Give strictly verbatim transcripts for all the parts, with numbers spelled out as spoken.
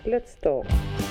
Let's talk.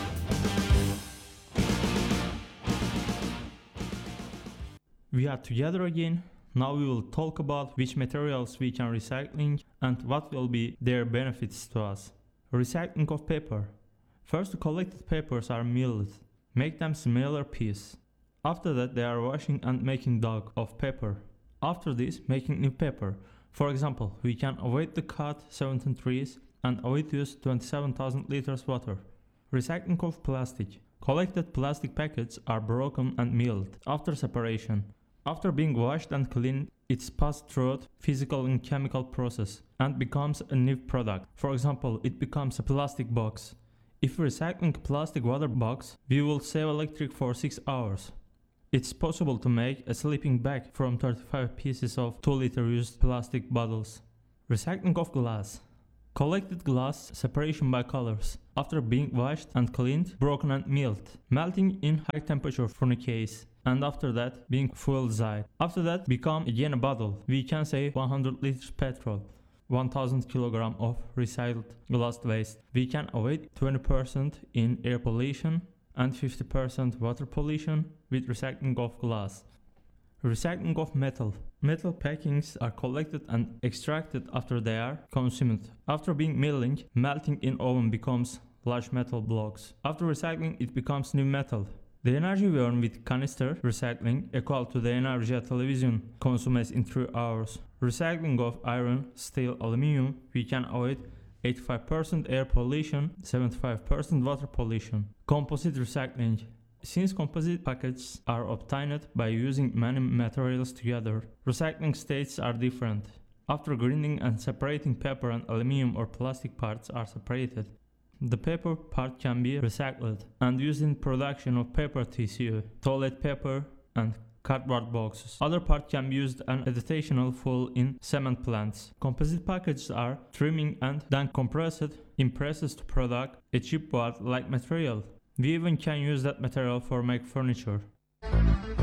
We are together again. Now we will talk about which materials we can recycling and what will be their benefits to us. Recycling of paper. First, the collected papers are milled. Make them smaller pieces. After that, they are washing and making dog of paper. After this, making new paper. For example, we can avoid the cut seventeen trees and avoid use twenty-seven thousand liters water. Recycling of plastic. Collected plastic packets are broken and milled after separation. After being washed and cleaned, it's passed through physical and chemical process and becomes a new product. For example, it becomes a plastic box. If recycling a plastic water box, we will save electric for six hours. It's possible to make a sleeping bag from thirty-five pieces of two liter used plastic bottles. Recycling of glass. Collected glass separation by colors. After being washed and cleaned, broken and milled. Melting in high temperature furnace. And after that being fuel side. After that become again a bottle. We can say one hundred liters petrol. one thousand kilograms of recycled glass waste. We can avoid twenty percent in air pollution and fifty percent water pollution with recycling of glass. Recycling of metal. Metal packings are collected and extracted after they are consumed. After being milling, melting in oven becomes large metal blocks. After recycling, it becomes new metal. The energy we earn with canister recycling equal to the energy a television consumes in three hours. Recycling of iron, steel, aluminium, we can avoid eighty-five percent air pollution, seventy-five percent water pollution. Composite recycling. Since composite packets are obtained by using many materials together, recycling states are different. After grinding and separating paper and aluminium or plastic parts are separated, the paper part can be recycled and used in production of paper tissue, toilet paper and cardboard boxes. Other part can be used as additional fuel in cement plants. Composite packages are trimming and then compressed in presses to produce a chipboard-like material. We even can use that material for make furniture.